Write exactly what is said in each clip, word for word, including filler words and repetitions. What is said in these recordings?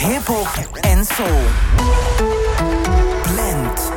hip-hop en soul. Blend.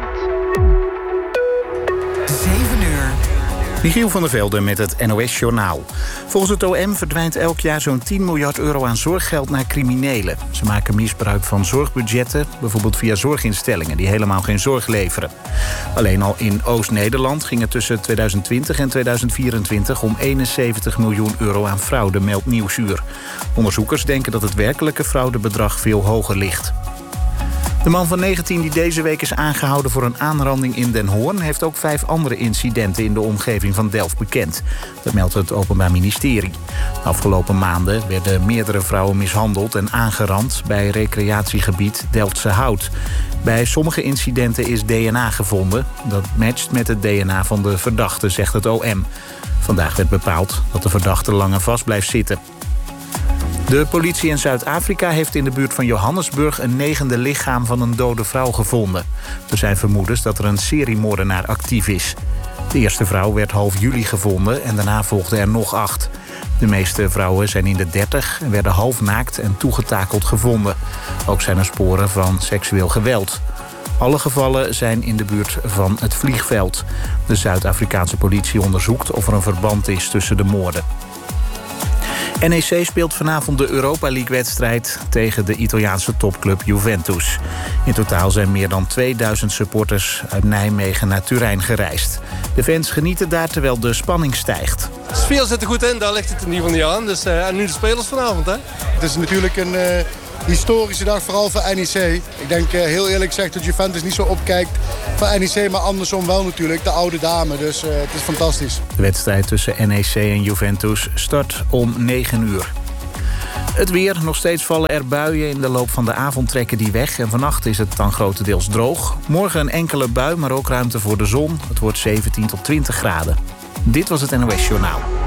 zeven uur. Michiel van der Velde met het N O S-journaal. Volgens het O M verdwijnt elk jaar zo'n tien miljard euro aan zorggeld naar criminelen. Ze maken misbruik van zorgbudgetten, bijvoorbeeld via zorginstellingen die helemaal geen zorg leveren. Alleen al in Oost-Nederland ging het tussen tweeduizend twintig en tweeduizend vierentwintig om eenenzeventig miljoen euro aan fraude, meldt Nieuwsuur. Onderzoekers denken dat het werkelijke fraudebedrag veel hoger ligt. De man van negentien die deze week is aangehouden voor een aanranding in Den Hoorn heeft ook vijf andere incidenten in de omgeving van Delft bekend. Dat meldt het Openbaar Ministerie. De afgelopen maanden werden meerdere vrouwen mishandeld en aangerand bij recreatiegebied Delftse Hout. Bij sommige incidenten is D N A gevonden. Dat matcht met het D N A van de verdachte, zegt het O M. Vandaag werd bepaald dat de verdachte langer vast blijft zitten. De politie in Zuid-Afrika heeft in de buurt van Johannesburg een negende lichaam van een dode vrouw gevonden. Er zijn vermoedens dat er een seriemoordenaar actief is. De eerste vrouw werd half juli gevonden en daarna volgden er nog acht. De meeste vrouwen zijn in de dertig en werden half naakt en toegetakeld gevonden. Ook zijn er sporen van seksueel geweld. Alle gevallen zijn in de buurt van het vliegveld. De Zuid-Afrikaanse politie onderzoekt of er een verband is tussen de moorden. N E C speelt vanavond de Europa League-wedstrijd tegen de Italiaanse topclub Juventus. In totaal zijn meer dan tweeduizend supporters uit Nijmegen naar Turijn gereisd. De fans genieten daar terwijl de spanning stijgt. De sfeer zit er goed in, daar ligt het in ieder geval niet aan. Dus, uh, en nu de spelers vanavond, hè? Het is natuurlijk een uh, historische dag, vooral voor N E C. Ik denk uh, heel eerlijk gezegd dat Juventus niet zo opkijkt voor N E C, maar andersom wel natuurlijk, de oude dame. Dus uh, het is fantastisch. De wedstrijd tussen N E C en Juventus start om negen uur. Het weer, nog steeds vallen er buien. In de loop van de avond trekken die weg. En vannacht is het dan grotendeels droog. Morgen een enkele bui, maar ook ruimte voor de zon. Het wordt zeventien tot twintig graden. Dit was het N O S Journaal.